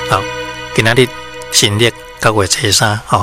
好，今仔日新历9月初3吼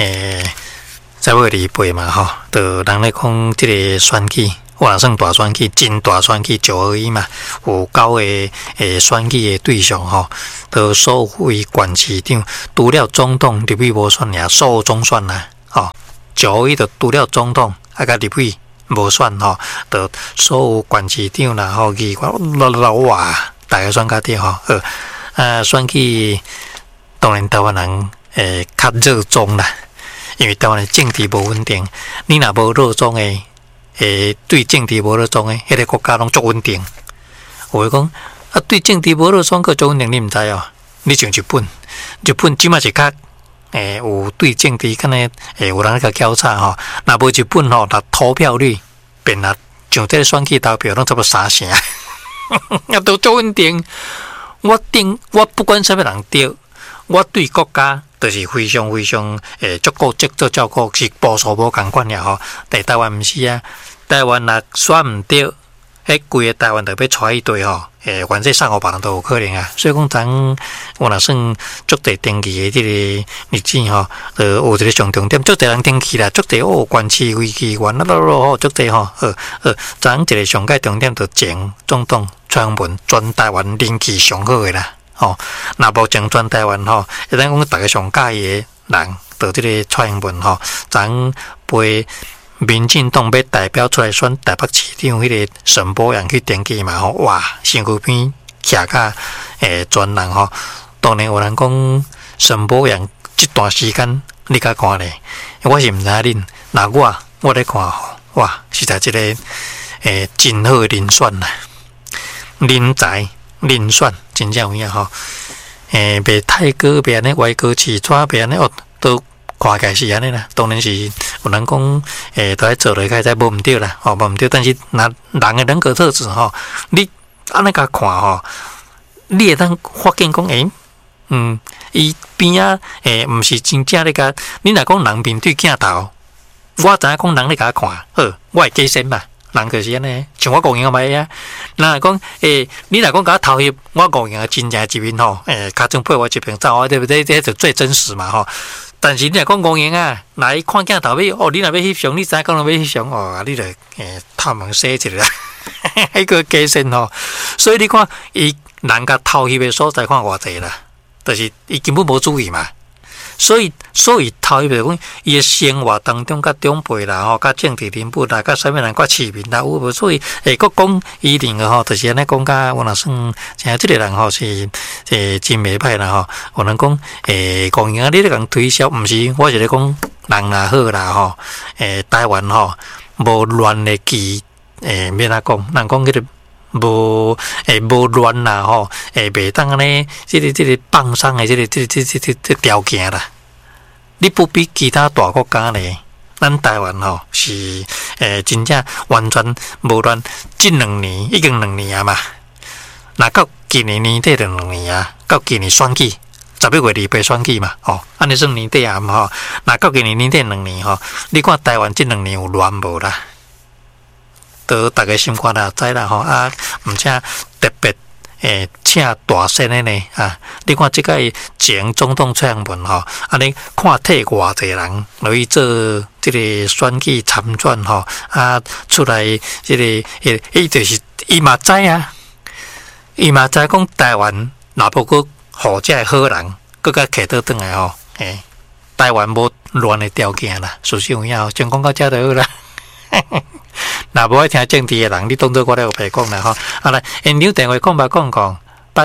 10月28嘛吼，就人咧讲即个选举，我也算大选举，真大选举921嘛，有9个选举的对象吼，都所谓县市长，除了总统入去无选尔，所有总选啦，吼，921就除了总统啊，甲入去无选吼，就所有县市长啦，吼，议员哇，大家选较啲吼，选举当然台湾人较热衷啦。因为台湾的政治无稳定，你若无热衷的，对政治无热衷的，迄个国家拢足稳定。有诶讲啊，对政治无热衷个足稳定，你毋知哦？你像日本即马是较有对政治敢若有人甲交叉吼。若无日本吼，若投票率变啊，像这个选举投票拢差不多3成，啊都足稳定。我不管啥物人对，我对国家。就是非常足够做照顾，是步数无共款了吼。但台湾毋是啊，台湾若选毋对，迄规个台湾就要带一堆吼，反正送互别人都有可能啊。所以讲，咱有若算足侪登记的即个日子吼，有一个上重点，足侪人登记啦，足侪县市委员吼，足侪吼，咱一个上界重点就前总统蔡英文全台湾人气上好的啦。吼，若无整全台湾吼，一旦讲大家上介意的人，到即个蔡英文吼，咱陪民进党要代表出来选台北市长，迄个沈波阳去登记嘛吼，哇，身躯边徛甲全人吼。当然有人讲沈波阳这段时间你甲看咧，我是毋知恁，那我咧看吼，哇，实在即个真好人选啦，人才。人选真正有影吼，袂太高，袂安尼歪高起抓，袂安尼都看起来是安尼啦。当然是有人讲，都爱做落开才无毋对啦，无毋对。但是那人的人格特质吼，你安尼甲看吼，你会当发现讲，伊边啊，毋是真正咧甲你若讲人面对镜头，我知影讲人咧甲看，好，我会加深嘛。人就是安尼，像我讲样歹啊。若讲你若讲甲我投翕，我讲样真正一面吼，家中配我一边走啊，对不对？这就最真实嘛吼。但是你若讲讲样啊，来看镜头尾，你若要翕相，你知影讲要翕相哦，你就探门洗一下啦，迄个加深吼。所以你看，伊人甲投翕的所在看偌济啦，就是伊根本无注意嘛。所以头一讲，伊诶生活当中，甲长辈啦吼，甲政治人物啦，甲啥物人，甲市民啦，有无？所以佫讲伊定个吼，就是安尼讲甲我若算，像即个人吼是真袂歹啦吼。有人讲讲样你咧讲推销，毋是我是咧讲人也好啦吼。台湾吼无乱的期，免哪讲，人讲迄个。无乱啦吼，袂当安尼，即个放松的这条件啦。你不比其他大国家呢？咱台湾吼是真正完全无乱，这2年已经2年啊嘛。那到今年年底就2年啊，到今年选举11月28选举嘛，吼，安尼算年底啊嘛吼。那到今年年底2年吼，你看台湾这2年有乱无啦？都大家心肝也知啦吼，而且特别请大声的呢啊！你看即个前总统蔡英文吼，安尼看替偌济人落去做即个选举参选吼，出来即个伊就是伊嘛知啊，伊嘛知讲台湾若无个好遮好人，搁甲摕倒转来吼，台湾无乱的条件啦，事实有影吼，先讲到遮就好啦。若无爱听政治的人，你当作我咧有白讲啦吼。好来，现场电话讲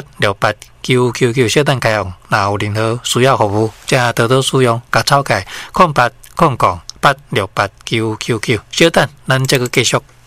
8689999，小等开用。若有任何需要服务，则多多使用，甲草改0888689999，小等，咱这个继续。